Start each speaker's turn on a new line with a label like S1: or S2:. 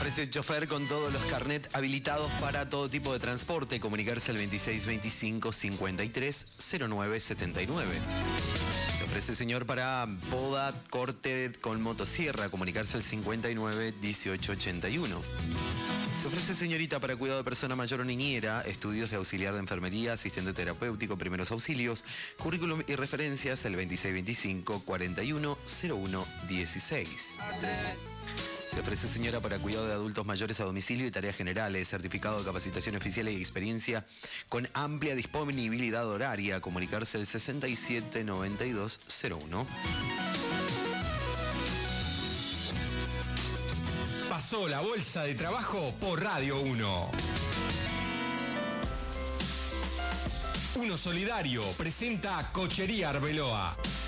S1: Ofrece chofer con todos los carnet habilitados para todo tipo de transporte. Comunicarse al 2625 53 09 79. Se ofrece señor para poda, corte con motosierra. Comunicarse al 59 18 81. Se ofrece señorita para cuidado de persona mayor o niñera, estudios de auxiliar de enfermería, asistente terapéutico, primeros auxilios, currículum y referencias al 2625 41 01 16. Se ofrece señora para cuidado de adultos mayores a domicilio y tareas generales, certificado de capacitación oficial y experiencia con amplia disponibilidad horaria. Comunicarse al 67 92 01.
S2: Pasó la bolsa de trabajo por Radio 1. Uno Solidario presenta Cochería Arbeloa.